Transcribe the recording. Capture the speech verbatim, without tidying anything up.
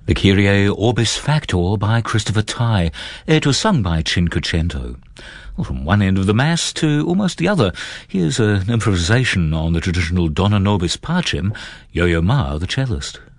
The Kyrie Orbis Factor by Christopher Tye. It was sung by Cinquecento. Well, from one end of the Mass to almost the other, here's an improvisation on the traditional Dona Nobis Pacem, Yo-Yo Ma, the cellist.